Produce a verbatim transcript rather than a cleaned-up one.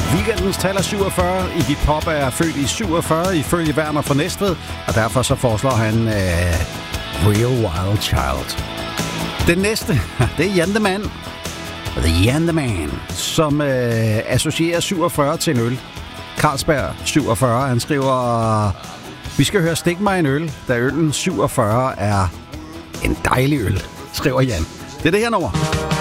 Weekendens tal er syvogfyrre. Iggy Pop er født i syvogfyrre ifølge Werner fra Næstved, og derfor så foreslår han uh, Real Wild Child. Den næste, det er Jan the Man. The Jan the Man, som uh, associerer syvogfyrre til en øl. Carlsberg syvogfyrre, han skriver: vi skal høre Stik mig en øl, da øllen syvogfyrre er en dejlig øl, skriver Jan. Det er det her nummer.